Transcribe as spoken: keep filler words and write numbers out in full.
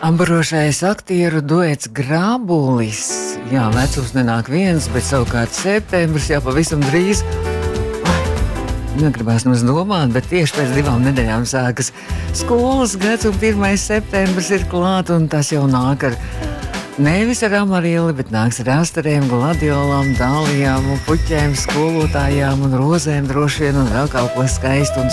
Ambarošais aktieru duets Grābulis. Jā, vecums nenāk viens, bet savukārt septembris jau pavisam drīz. Negribās mums domāt, bet tieši pēc divām nedēļām sākas skolas gads, un pirmais septembris ir klāt, un tas jau nāk ar nevis ar amarili, bet nāks ar astariem, gladiolām, dālijām un puķēm, skolotājām un rozēm droši vien, un vēl kaut ko skaistu un